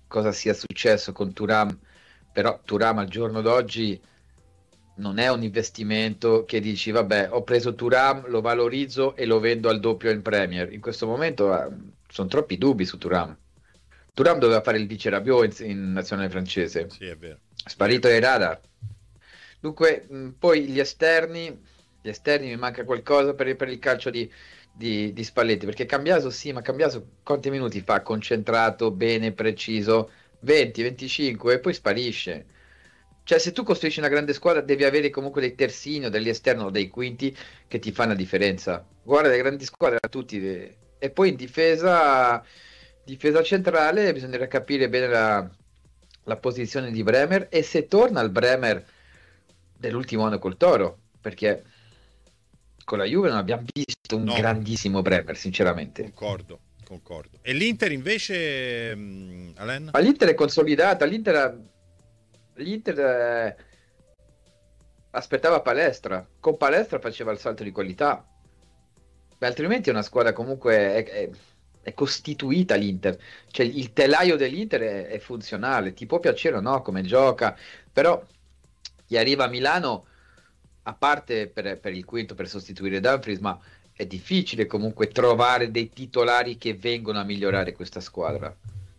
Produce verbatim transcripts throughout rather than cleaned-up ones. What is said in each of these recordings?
cosa sia successo con Thuram, però Thuram al giorno d'oggi non è un investimento che dici vabbè, ho preso Thuram, lo valorizzo e lo vendo al doppio in Premier. In questo momento eh, sono troppi dubbi su Thuram. Thuram doveva fare il vice Rabiot in, in nazionale francese, Sì, è vero. sparito ai radar. Dunque, mh, poi gli esterni, gli esterni mi manca qualcosa per, per il calcio di, di, di Spalletti, perché Cambiaso sì, ma Cambiaso quanti minuti fa? Concentrato, bene, preciso, venti, venticinque e poi sparisce. Cioè, se tu costruisci una grande squadra, devi avere comunque dei terzini o degli esterni o dei quinti che ti fanno la differenza. Guarda, le grandi squadre, tutti. le- E poi in difesa, difesa centrale, bisognerà capire bene la, la posizione di Bremer e se torna al Bremer dell'ultimo anno col Toro, perché con la Juve non abbiamo visto un No, grandissimo Bremer, sinceramente. concordo, concordo. E l'Inter invece, mh, Alain? Ma l'Inter è consolidata, l'Inter, l'Inter eh, aspettava Palestra, con Palestra faceva il salto di qualità. Beh, altrimenti è una squadra comunque è, è- è costituita l'Inter, cioè il telaio dell'Inter è, è funzionale, ti può piacere o no come gioca, però chi arriva a Milano, a parte per, per il quinto per sostituire Dumfries, ma è difficile comunque trovare dei titolari che vengono a migliorare questa squadra.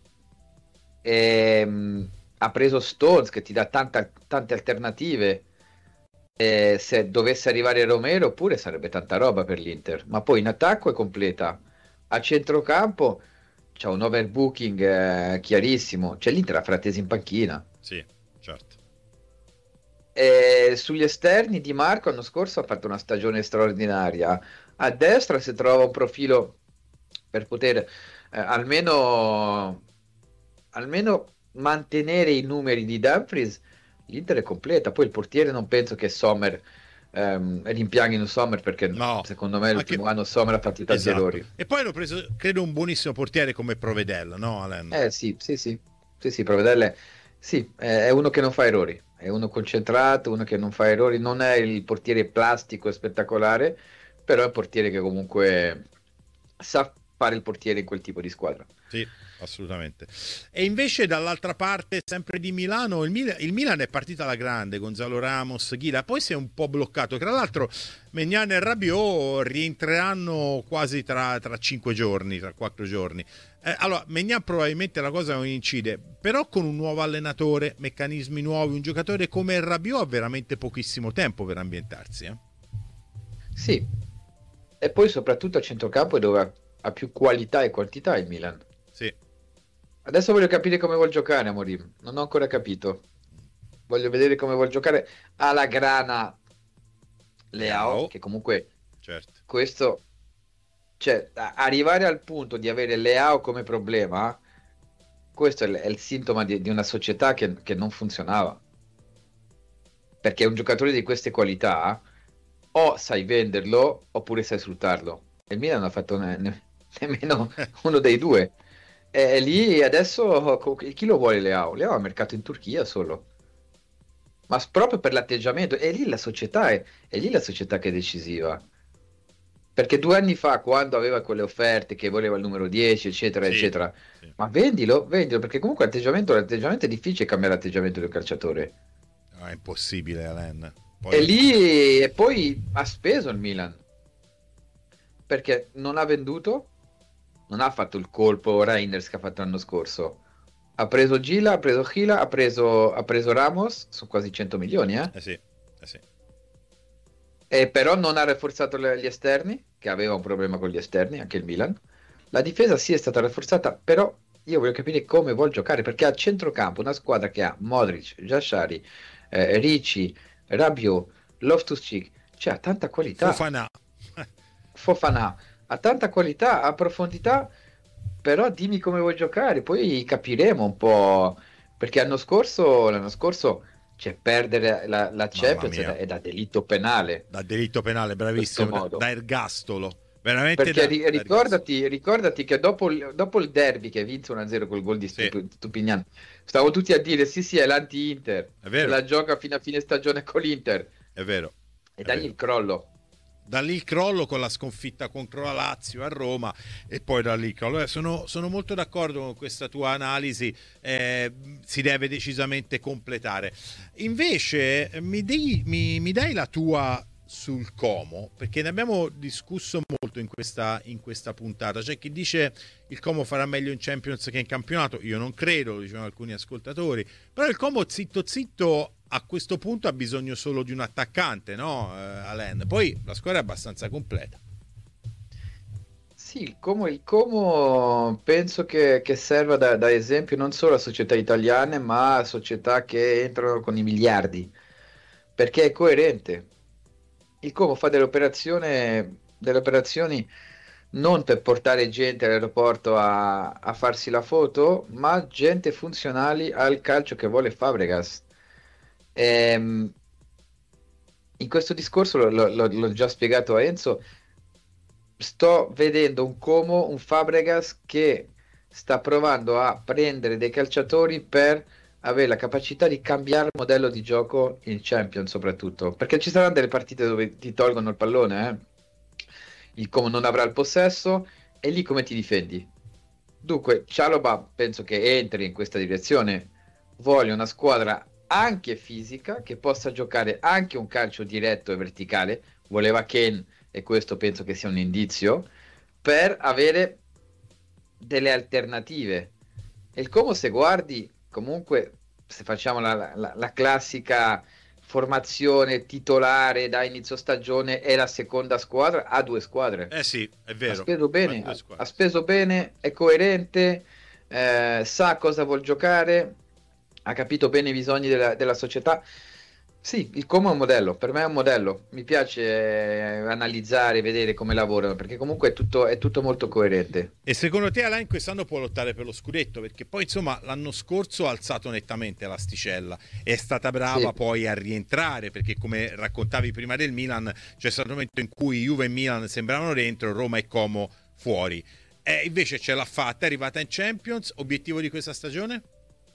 Ehm, ha preso Stones che ti dà tanta- tante alternative. Eh, se dovesse arrivare Romero pure sarebbe tanta roba per l'Inter, ma poi in attacco è completa, a centrocampo c'è un overbooking eh, chiarissimo, c'è l'Inter a Frattesi in panchina. Sì, certo. E sugli esterni Di Marco l'anno scorso ha fatto una stagione straordinaria, a destra si trova un profilo per poter eh, almeno, almeno mantenere i numeri di Dumfries, l'Inter è completa, poi il portiere non penso che Sommer ehm, rimpianghino Sommer perché No, secondo me anche l'ultimo anno Sommer ha fatto tanti esatto. errori. E poi hanno preso, credo, un buonissimo portiere come Provedel, no, Alain? Eh sì, sì, sì, sì, sì, Provedelle, sì, è è uno che non fa errori, è uno concentrato, uno che non fa errori, non è il portiere plastico e spettacolare, però è un portiere che comunque sa fare il portiere in quel tipo di squadra. Sì, assolutamente. E invece dall'altra parte, sempre di Milano, il, Mil- il Milan è partita alla grande, Gonzalo Ramos, Ghila, poi si è un po' bloccato. Tra l'altro Maignan e Rabiot rientreranno quasi tra, tra cinque giorni, tra quattro giorni. Eh, allora, Maignan probabilmente la cosa non incide, però con un nuovo allenatore, meccanismi nuovi, un giocatore come Rabiot ha veramente pochissimo tempo per ambientarsi. Eh? Sì, e poi soprattutto a centrocampo è dove ha, ha più qualità e quantità il Milan. Sì. Adesso voglio capire come vuol giocare Amorim, non ho ancora capito. Voglio vedere come vuol giocare alla grana Leao, Leao, che comunque certo. questo, cioè a- arrivare al punto di avere Leao come problema, questo è il, è il sintomo di, di una società che, che non funzionava. Perché un giocatore di queste qualità o sai venderlo oppure sai sfruttarlo. E il Milan non ha fatto ne- ne- nemmeno uno dei due. E lì adesso co- chi lo vuole Leao? Leao ha mercato in Turchia solo. Ma s- proprio per l'atteggiamento, è lì la società, è, è lì la società che è decisiva. Perché due anni fa, quando aveva quelle offerte che voleva il numero dieci, eccetera, Sì, eccetera, sì. ma vendilo, vendilo, perché comunque l'atteggiamento, l'atteggiamento è difficile cambiare l'atteggiamento di un calciatore. No, è impossibile, Alain. E Poi lì, e poi ha speso il Milan, perché non ha venduto, non ha fatto il colpo Reinders che ha fatto l'anno scorso. Ha preso Gila, ha preso Gila, ha preso, ha preso Ramos, sono quasi cento milioni, eh? eh sì, eh sì. E però non ha rafforzato le- gli esterni, che aveva un problema con gli esterni, anche il Milan. La difesa sì è stata rafforzata, però io voglio capire come vuol giocare, perché a centrocampo una squadra che ha Modric, Giashari, eh, Ricci, Rabiot, Loftus-Cheek, cioè ha tanta qualità. Fofana. Fofana ha tanta qualità, ha profondità, però dimmi come vuoi giocare, poi capiremo un po', perché l'anno scorso, l'anno scorso cioè, perdere la, la Mamma Champions è da, mia. è da delitto penale, Da delitto penale, in questo bravissimo, da, modo. da ergastolo. Veramente Perché da, ri- da ergastolo. ricordati, ricordati che dopo il, dopo il derby che vinse uno a zero col gol di Sì, Stup- Stupignan, stavo tutti a dire sì sì è l'anti-Inter, è se vero, la gioca fino a fine stagione con l'Inter è vero, e è dagli vero. il crollo. Da lì il crollo con la sconfitta contro la Lazio a Roma e poi da lì il crollo. Eh, sono, sono molto d'accordo con questa tua analisi, eh, si deve decisamente completare. Invece mi, dei, mi, mi dai la tua sul Como, perché ne abbiamo discusso molto in questa, in questa puntata. C'è chi dice il Como farà meglio in Champions che in campionato, io non credo, lo dicevano alcuni ascoltatori, però il Como zitto zitto a questo punto ha bisogno solo di un attaccante, no, eh, Alain? Poi la squadra è abbastanza completa. Sì, il Como, il Como penso che, che serva da, da esempio non solo a società italiane, ma a società che entrano con i miliardi, perché è coerente. Il Como fa delle operazioni, delle operazioni non per portare gente all'aeroporto a, a farsi la foto, ma gente funzionali al calcio che vuole Fabregas. Ehm, in questo discorso lo- lo- lo- l'ho già spiegato a Enzo. Sto vedendo un Como, un Fabregas che sta provando a prendere dei calciatori per avere la capacità di cambiare il modello di gioco in Champions, soprattutto perché ci saranno delle partite dove ti tolgono il pallone, eh. Il Como non avrà il possesso e lì come ti difendi? Dunque, Cialoba penso che entri in questa direzione. Voglio una squadra anche fisica che possa giocare anche un calcio diretto e verticale. Voleva Ken, e questo penso che sia un indizio, per avere delle alternative. E il Como, se guardi, comunque, se facciamo la, la- la classica formazione titolare da inizio stagione, è la seconda squadra, ha due squadre. Eh sì, è Ha vero. speso Ha bene, due ha, ha squadre. speso bene, è coerente, eh, sa cosa vuol giocare, ha capito bene i bisogni della, della società. Sì, il Como è un modello, per me è un modello. Mi piace eh, analizzare, vedere come lavorano, perché comunque è tutto, è tutto molto coerente. E secondo te Alain quest'anno può lottare per lo scudetto? Perché poi insomma l'anno scorso ha alzato nettamente l'asticella, è stata brava Sì. poi a rientrare, perché come raccontavi prima del Milan c'è stato un momento in cui Juve e Milan sembravano dentro, Roma e Como fuori, e invece ce l'ha fatta, è arrivata in Champions. Obiettivo di questa stagione?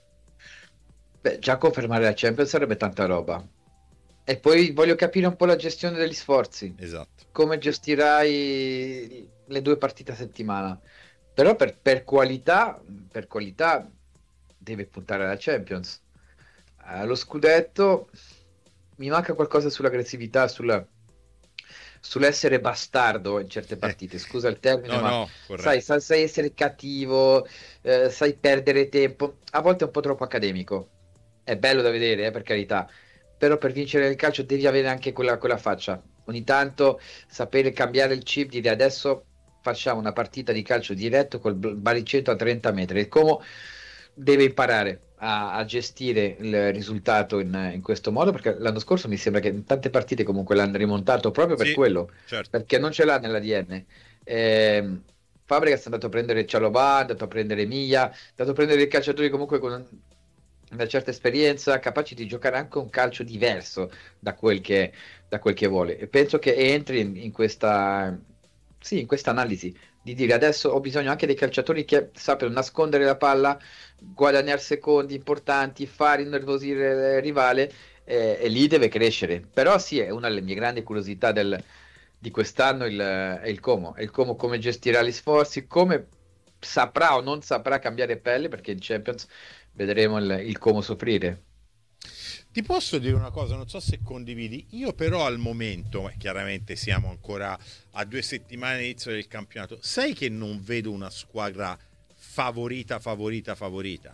Beh, già confermare la Champions sarebbe tanta roba. E poi voglio capire un po' la gestione degli sforzi, Esatto. come gestirai le due partite a settimana. Però per, per qualità, per qualità deve puntare alla Champions. Allo scudetto mi manca qualcosa sull'aggressività, sulla, sull'essere bastardo in certe partite. Scusa il termine, No, ma no, sai, corretto. sai, sai essere cattivo, eh, sai perdere tempo. A volte è un po' troppo accademico. È bello da vedere, eh, per carità, però per vincere il calcio devi avere anche quella, quella faccia. Ogni tanto sapere cambiare il chip, dire adesso facciamo una partita di calcio diretto col b- baricentro a trenta metri. E Como deve imparare a, a gestire il risultato in, in questo modo, perché l'anno scorso mi sembra che in tante partite comunque l'hanno rimontato proprio per Sì, quello, certo. perché non ce l'ha nell'A D N. Ehm, Fabregas è andato a prendere Cialobà, è andato a prendere Miglia, è andato a prendere dei calciatori comunque con un- una certa esperienza, capaci di giocare anche un calcio diverso da quel che, da quel che vuole. E penso che entri in, in questa, sì, in questa analisi di dire adesso ho bisogno anche dei calciatori che sappiano nascondere la palla, guadagnare secondi importanti, far innervosire il rivale, eh, e lì deve crescere. Però sì, è una delle mie grandi curiosità del- di quest'anno il, è il Como, è il Como come gestirà gli sforzi, come saprà o non saprà cambiare pelle, perché in Champions vedremo il, il Como soffrire. Ti posso dire una cosa, non so se condividi, io però al momento, eh, chiaramente siamo ancora a due settimane all'inizio del campionato, sai che non vedo una squadra favorita, favorita, favorita,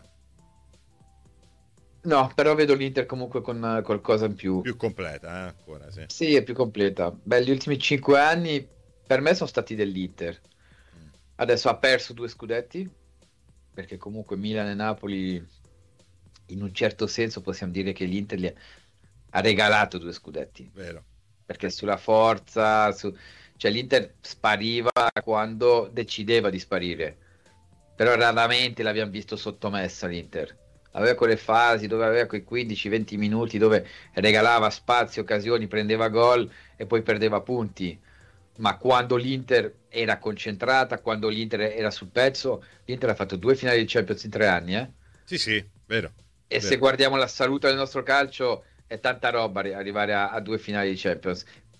No, però vedo l'Inter comunque con eh, qualcosa in più. più completa, eh, ancora, sì. Sì, è più completa. Beh, gli ultimi cinque anni per me sono stati dell'Inter. Mm. Adesso ha perso due scudetti, perché comunque Milan e Napoli, in un certo senso, possiamo dire che l'Inter gli ha regalato due scudetti, Vero. perché sulla forza, su- cioè l'Inter spariva quando decideva di sparire, però raramente l'abbiamo visto sottomessa l'Inter. Aveva quelle fasi dove aveva quei quindici venti minuti dove regalava spazi, occasioni, prendeva gol e poi perdeva punti. Ma quando l'Inter era concentrata, quando l'Inter era sul pezzo, l'Inter ha fatto due finali di Champions in tre anni, eh? Sì, sì, vero, E se vero. guardiamo la salute del nostro calcio, è tanta roba arri- arrivare a, a due finali di Champions.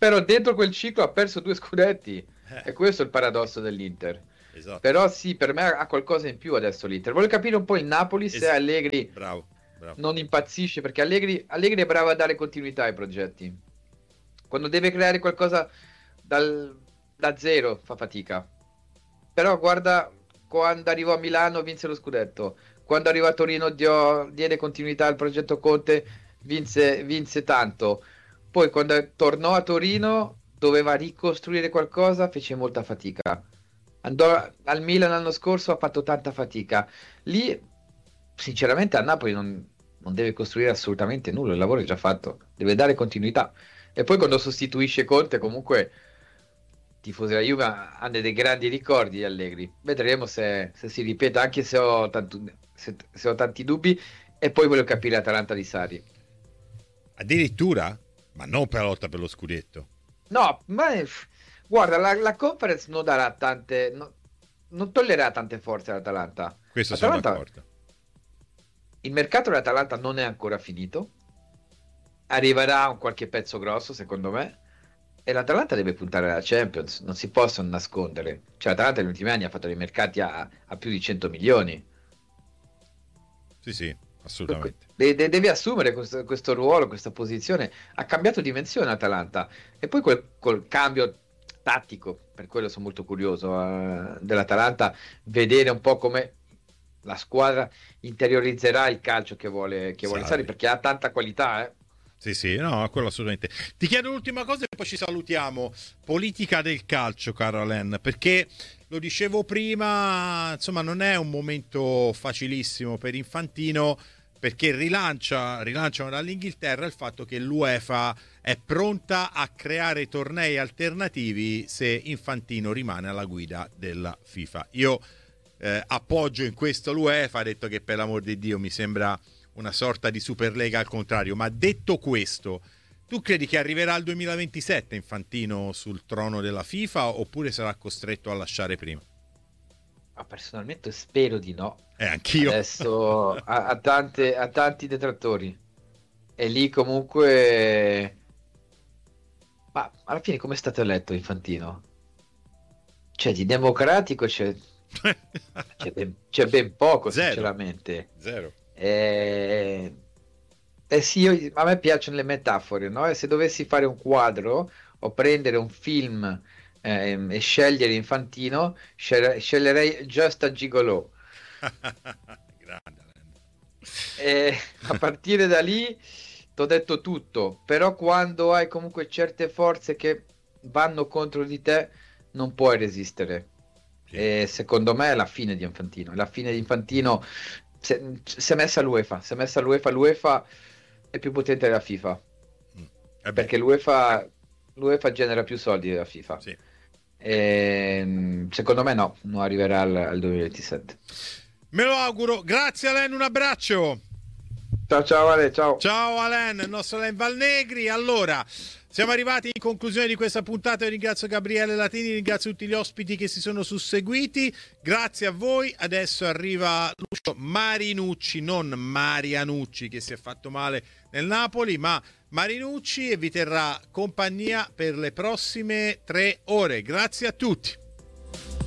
Però dentro quel ciclo ha perso due scudetti, Eh, e questo è il paradosso dell'Inter. esatto. Però sì, per me ha qualcosa in più adesso l'Inter. Voglio capire un po' il Napoli se Es- Allegri bravo, bravo. non impazzisce, perché Allegri, Allegri è bravo a dare continuità ai progetti. Quando deve creare qualcosa dal- da zero fa fatica. Però guarda, quando arrivò a Milano vinse lo scudetto. Quando arrivò a Torino dio- diede continuità al progetto Conte, vinse, vinse tanto. Poi quando tornò a Torino doveva ricostruire qualcosa, fece molta fatica. Andò al Milan l'anno scorso, ha fatto tanta fatica. Lì, sinceramente, a Napoli non, non deve costruire assolutamente nulla, il lavoro è già fatto, deve dare continuità. E poi quando sostituisce Conte, comunque, i tifosi della Juve hanno dei grandi ricordi di Allegri. Vedremo se, se si ripete, anche se ho, tanto- se- se ho tanti dubbi. E poi voglio capire l'Atalanta di Sarri. Addirittura? Ma non per la lotta per lo scudetto. No, ma è- guarda, la, la conference non darà tante, no- non toglierà tante forze all'Atalanta. Questo sono L'Atalanta, d'accordo. il mercato dell'Atalanta non è ancora finito. Arriverà un qualche pezzo grosso, secondo me. E l'Atalanta deve puntare alla Champions, non si possono nascondere. Cioè, l'Atalanta negli ultimi anni ha fatto dei mercati a, a più di cento milioni. Sì, sì, assolutamente. De- de- deve assumere questo, questo ruolo, questa posizione. Ha cambiato dimensione l'Atalanta. E poi quel, col cambio tattico, per quello sono molto curioso eh, dell'Atalanta, vedere un po' come la squadra interiorizzerà il calcio che vuole, che vuole Sarri, Sarri. perché ha tanta qualità, eh. Sì, sì, no, quello assolutamente. Ti chiedo l'ultima cosa e poi ci salutiamo. Politica del calcio, caro Alain, perché lo dicevo prima, insomma, non è un momento facilissimo per Infantino, perché rilancia, rilanciano dall'Inghilterra il fatto che l'UEFA è pronta a creare tornei alternativi se Infantino rimane alla guida della FIFA. Io eh, appoggio in questo l'UEFA, ha detto che per l'amor di Dio mi sembra una sorta di Superlega al contrario, ma detto questo, tu credi che arriverà il duemilaventisette Infantino sul trono della FIFA oppure sarà costretto a lasciare prima? Ma personalmente spero di no. Eh, anch'io. Adesso ha, ha tante- ha tanti detrattori. E lì comunque... Ma alla fine come è stato eletto Infantino? Cioè, di democratico c'è c'è ben, c'è ben poco, Zero. sinceramente. Zero. Eh, eh sì, io- a me piacciono le metafore, no? E se dovessi fare un quadro o prendere un film ehm, e scegliere Infantino, scel- sceglierei Just a Gigolo. Grande Alain. E a partire da lì ti ho detto tutto, però quando hai comunque certe forze che vanno contro di te, non puoi resistere. Sì. E secondo me è la fine di Infantino. È la fine di Infantino. Si è, si è messa l'UEFA. Si è messa l'UEFA. L'UEFA è più potente della FIFA. Mm. Eh beh, Perché l'UEFA, l'UEFA genera più soldi della FIFA. sì. E, secondo me no, non arriverà al, al duemilaventisette. Me lo auguro. Grazie Alain, un abbraccio. Ciao ciao Ale, ciao. Ciao Alain, il nostro Alain Valnegri. Allora, siamo arrivati in conclusione di questa puntata. Io ringrazio Gabriele Latini, ringrazio tutti gli ospiti che si sono susseguiti. Grazie a voi. Adesso arriva Lucio Marinucci, non Marianucci che si è fatto male nel Napoli, ma Marinucci, e vi terrà compagnia per le prossime tre ore. Grazie a tutti.